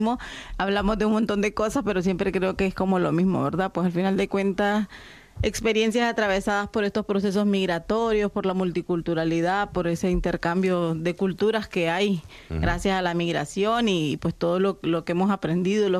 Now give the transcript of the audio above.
Hablamos de un montón de cosas, pero siempre creo que es como lo mismo, ¿verdad? Pues al final de cuentas, experiencias atravesadas por estos procesos migratorios, por la multiculturalidad, por ese intercambio de culturas que hay gracias a la migración y pues todo lo que hemos aprendido,